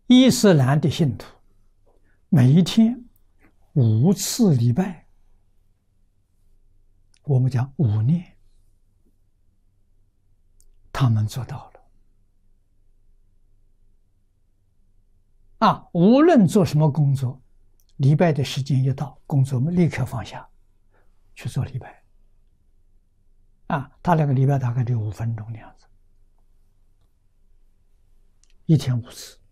伊斯兰的信徒每一天5次礼拜，我们讲5念，他们做到了。无论做什么工作，礼拜的时间一到，工作我们立刻放下，去做礼拜。他那个礼拜大概就5分钟的样子，一天5次。